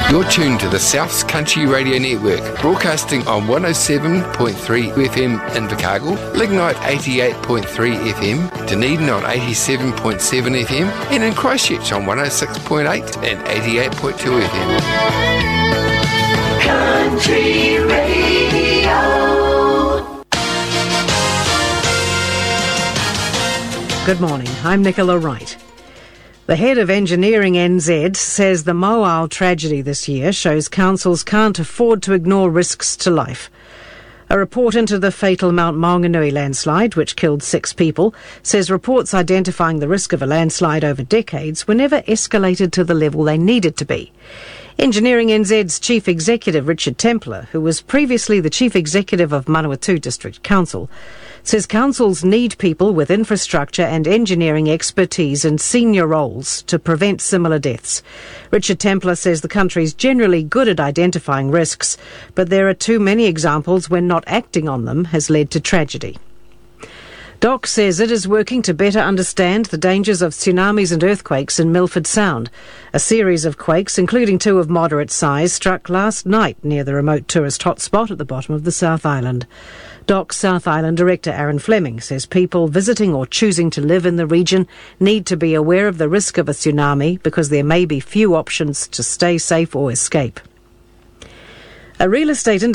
You're tuned to the South's Country Radio Network, broadcasting on 107.3 FM in Invercargill, Lignite 88.3 FM, Dunedin on 87.7 FM, and in Christchurch on 106.8 and 88.2 FM. Country Radio. Good morning, I'm Nicola Wright. The head of Engineering NZ says the Moale tragedy this year shows councils can't afford to ignore risks to life. A report into the fatal Mount Maunganui landslide, which killed 6 people, says reports identifying the risk of a landslide over decades were never escalated to the level they needed to be. Engineering NZ's Chief Executive Richard Templer, who was previously the Chief Executive of Manawatu District Council, says councils need people with infrastructure and engineering expertise in senior roles to prevent similar deaths. Richard Templer says the country is generally good at identifying risks, but there are too many examples when not acting on them has led to tragedy. DOC says it is working to better understand the dangers of tsunamis and earthquakes in Milford Sound. A series of quakes, including 2 of moderate size, struck last night near the remote tourist hotspot at the bottom of the South Island. DOC South Island Director Aaron Fleming says people visiting or choosing to live in the region need to be aware of the risk of a tsunami because there may be few options to stay safe or escape. A real estate